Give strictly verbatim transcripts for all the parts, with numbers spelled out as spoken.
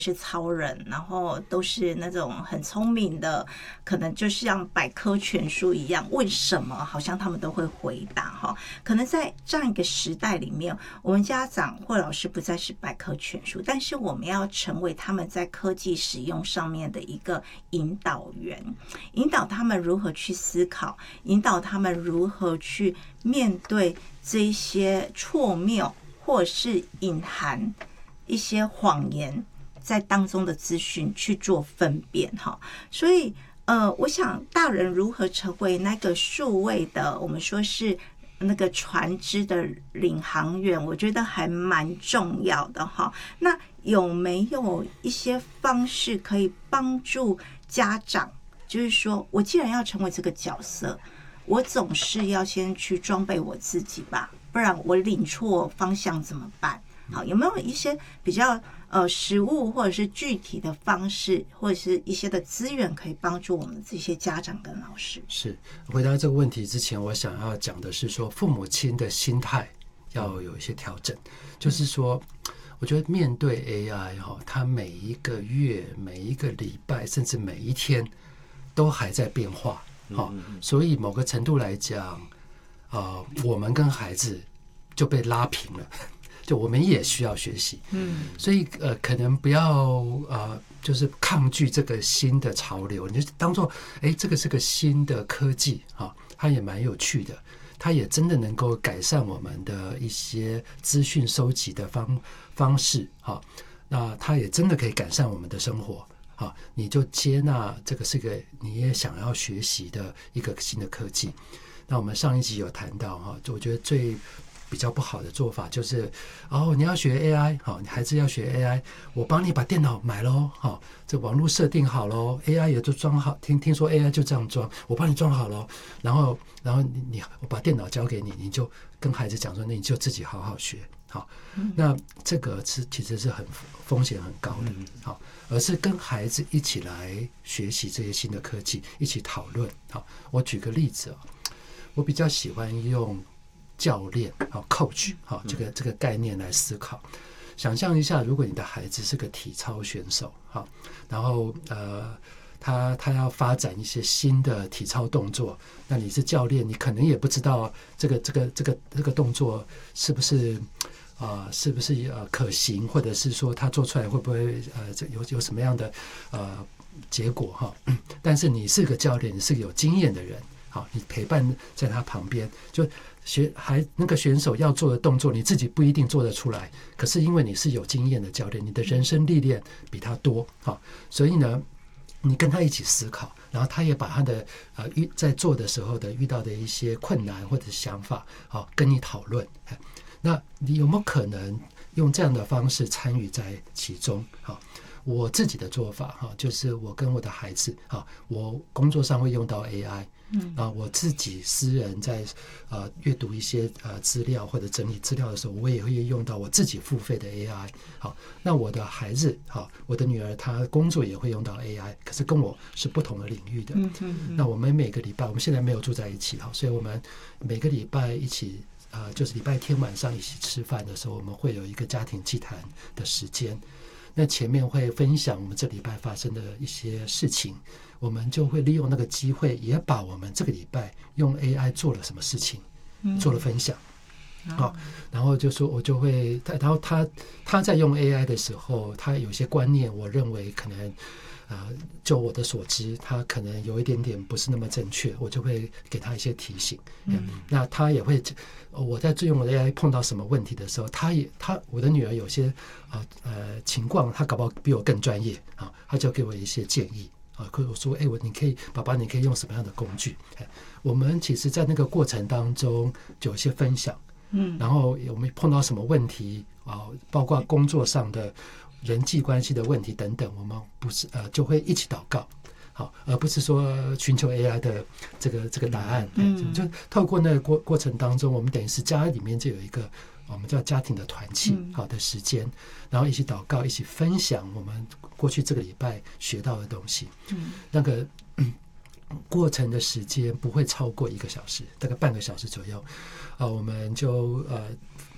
是超人，然后都是那种很聪明的，可能就像百科全书一样，问什么好像他们都会回答哈。可能在这样一个时代里面，我们家长或老师不再是百科全书，但是我们要成为他们在科技使用上面的一个引导员，引导他们如何去思考，引导他们如何去面对这些错谬或者是隐含一些谎言在当中的资讯去做分辨哈。所以呃，我想大人如何成为那个数位的，我们说是那个船只的领航员，我觉得还蛮重要的哈。那有没有一些方式可以帮助家长，就是说我既然要成为这个角色，我总是要先去装备我自己吧，不然我领错方向怎么办？好，有没有一些比较呃实务或者是具体的方式，或者是一些的资源可以帮助我们这些家长跟老师？ 是回答这个问题之前，我想要讲的是说，父母亲的心态要有一些调整。就是说，我觉得面对 A I 哈，它每一个月、每一个礼拜，甚至每一天都还在变化。好，所以某个程度来讲，呃，我们跟孩子就被拉平了。就我们也需要学习，嗯，所以呃，可能不要呃，就是抗拒这个新的潮流，你就当做哎，这个是个新的科技啊，它也蛮有趣的，它也真的能够改善我们的一些资讯收集的方方式啊，那它也真的可以改善我们的生活啊，你就接纳这个是个你也想要学习的一个新的科技。那我们上一集有谈到哈，就我觉得最比较不好的做法就是，哦，你要学 A I， 好，你孩子要学 A I， 我帮你把电脑买咯，好，这网络设定好咯， A I 也就装好，听听说 A I 就这样装，我帮你装好咯，然后然后你你我把电脑交给你，你就跟孩子讲说，那你就自己好好学，好，那这个是其实是很风险很高的，好，而是跟孩子一起来学习这些新的科技，一起讨论。好，我举个例子哦，我比较喜欢用教练啊 coach 啊这个这个概念来思考。想象一下，如果你的孩子是个体操选手，好，然后呃他他要发展一些新的体操动作，那你是教练，你可能也不知道这个这个这个这个动作是不是啊、呃、是不是呃可行，或者是说他做出来会不会呃有有什么样的呃结果哈？但是你是个教练，你是个有经验的人。好，你陪伴在他旁边，就学还那个选手要做的动作，你自己不一定做得出来，可是因为你是有经验的教练，你的人生历练比他多，好，所以呢，你跟他一起思考，然后他也把他的呃遇在做的时候的遇到的一些困难或者想法，好，跟你讨论。那你有没有可能用这样的方式参与在其中？好。我自己的做法哈，就是我跟我的孩子啊，我工作上会用到 A I， 嗯啊，我自己私人在呃阅读一些呃资料或者整理资料的时候，我也会用到我自己付费的 A I。好，那我的孩子哈，我的女儿她工作也会用到 A I， 可是跟我是不同的领域的。嗯嗯。那我们每个礼拜，我们现在没有住在一起哈，所以我们每个礼拜一起呃，就是礼拜天晚上一起吃饭的时候，我们会有一个家庭祭坛的时间。那前面会分享我们这礼拜发生的一些事情，我们就会利用那个机会，也把我们这个礼拜用 A I 做了什么事情做了分享。好，然后就说我就会，然后他他在用 A I 的时候，他有些观念，我认为可能呃，就我的所知，他可能有一点点不是那么正确，我就会给他一些提醒。嗯，那他也会，我在用我的 A I 碰到什么问题的时候，他也他我的女儿有些呃呃情况，她搞不好比我更专业啊，他就给我一些建议啊，或者我说，哎，我你可以，爸爸，你可以用什么样的工具？我们其实，在那个过程当中就有一些分享，嗯，然后我们碰到什么问题啊，包括工作上的。人际关系的问题等等，我们不是呃就会一起祷告，好，而不是说寻求 A I 的这个这个答案。嗯，就透过那个过过程当中，我们等于是家里面就有一个我们叫家庭的团契好的时间，然后一起祷告，一起分享我们过去这个礼拜学到的东西。嗯，那个、嗯、过程的时间不会超过一个小时，大概半个小时左右。啊，我们就呃。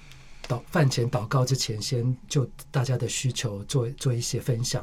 祷饭前祷告之前，先就大家的需求做做一些分享。